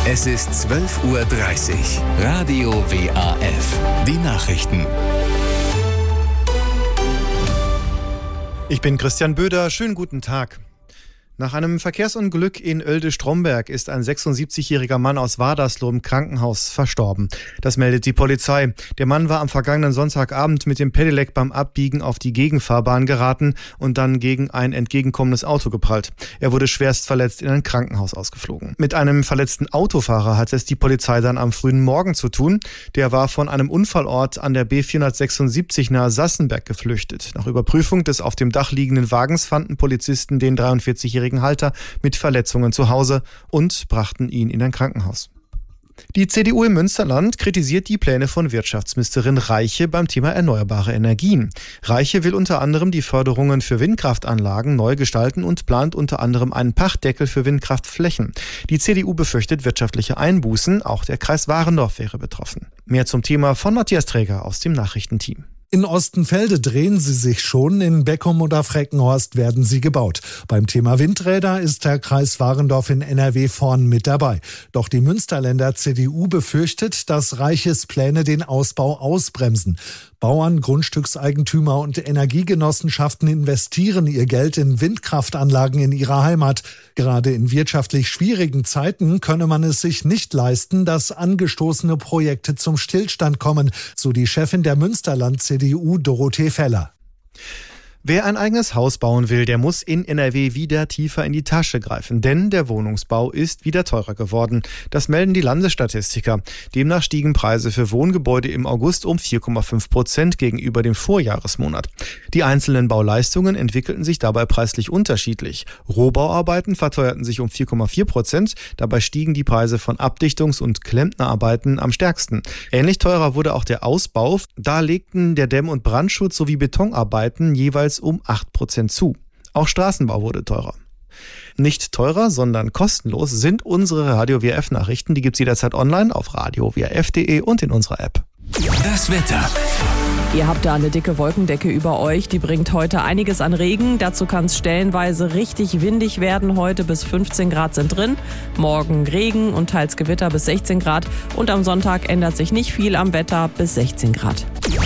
Es ist 12:30 Uhr. Radio WAF. Die Nachrichten. Ich bin Christian Böder. Schönen guten Tag. Nach einem Verkehrsunglück in Oelde-Stromberg ist ein 76-jähriger Mann aus Wadersloh im Krankenhaus verstorben. Das meldet die Polizei. Der Mann war am vergangenen Sonntagabend mit dem Pedelec beim Abbiegen auf die Gegenfahrbahn geraten und dann gegen ein entgegenkommendes Auto geprallt. Er wurde schwerst verletzt in ein Krankenhaus ausgeflogen. Mit einem verletzten Autofahrer hat es die Polizei dann am frühen Morgen zu tun. Der war von einem Unfallort an der B476 nahe Sassenberg geflüchtet. Nach Überprüfung des auf dem Dach liegenden Wagens fanden Polizisten den 43-jährigen Halter mit Verletzungen zu Hause und brachten ihn in ein Krankenhaus. Die CDU im Münsterland kritisiert die Pläne von Wirtschaftsministerin Reiche beim Thema erneuerbare Energien. Reiche will unter anderem die Förderungen für Windkraftanlagen neu gestalten und plant unter anderem einen Pachtdeckel für Windkraftflächen. Die CDU befürchtet wirtschaftliche Einbußen, auch der Kreis Warendorf wäre betroffen. Mehr zum Thema von Matthias Träger aus dem Nachrichtenteam. In Ostenfelde drehen sie sich schon, in Beckum oder Freckenhorst werden sie gebaut. Beim Thema Windräder ist der Kreis Warendorf in NRW vorn mit dabei. Doch die Münsterländer CDU befürchtet, dass Reiches Pläne den Ausbau ausbremsen. Bauern, Grundstückseigentümer und Energiegenossenschaften investieren ihr Geld in Windkraftanlagen in ihrer Heimat. Gerade in wirtschaftlich schwierigen Zeiten könne man es sich nicht leisten, dass angestoßene Projekte zum Stillstand kommen, so die Chefin der Münsterland-CDU Dorothee Feller. Wer ein eigenes Haus bauen will, der muss in NRW wieder tiefer in die Tasche greifen, denn der Wohnungsbau ist wieder teurer geworden. Das melden die Landesstatistiker. Demnach stiegen Preise für Wohngebäude im August um 4,5% gegenüber dem Vorjahresmonat. Die einzelnen Bauleistungen entwickelten sich dabei preislich unterschiedlich. Rohbauarbeiten verteuerten sich um 4,4%, dabei stiegen die Preise von Abdichtungs- und Klempnerarbeiten am stärksten. Ähnlich teurer wurde auch der Ausbau. Da legten der Dämm- und Brandschutz sowie Betonarbeiten jeweils um 8% zu. Auch Straßenbau wurde teurer. Nicht teurer, sondern kostenlos sind unsere Radio WAF Nachrichten. Die gibt's jederzeit online auf radiowaf.de und in unserer App. Das Wetter. Ihr habt da eine dicke Wolkendecke über euch. Die bringt heute einiges an Regen. Dazu kann es stellenweise richtig windig werden. Heute bis 15 Grad sind drin. Morgen Regen und teils Gewitter bis 16 Grad. Und am Sonntag ändert sich nicht viel am Wetter bis 16 Grad.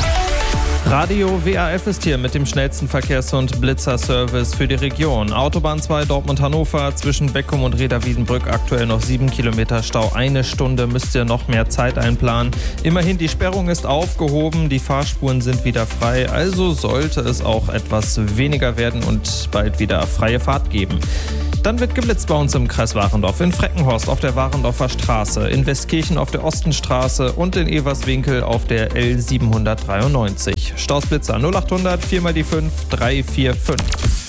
Radio WAF ist hier mit dem schnellsten Verkehrs- und Blitzerservice für die Region. Autobahn 2 Dortmund-Hannover zwischen Beckum und Reda-Wiedenbrück aktuell noch 7 Kilometer Stau. Eine Stunde müsst ihr noch mehr Zeit einplanen. Immerhin, die Sperrung ist aufgehoben, die Fahrspuren sind wieder frei. Also sollte es auch etwas weniger werden und bald wieder freie Fahrt geben. Dann wird geblitzt bei uns im Kreis Warendorf, in Freckenhorst auf der Warendorfer Straße, in Westkirchen auf der Ostenstraße und in Everswinkel auf der L793. Stausblitzer 0800 4x5 345.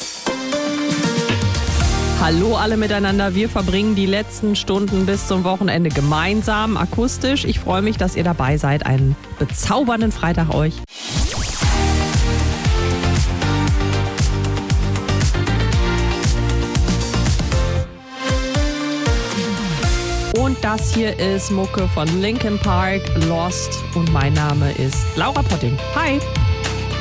Hallo alle miteinander, wir verbringen die letzten Stunden bis zum Wochenende gemeinsam, akustisch. Ich freue mich, dass ihr dabei seid. Einen bezaubernden Freitag euch. Und das hier ist Mucke von Linkin Park, Lost. Und mein Name ist Laura Potting. Hi!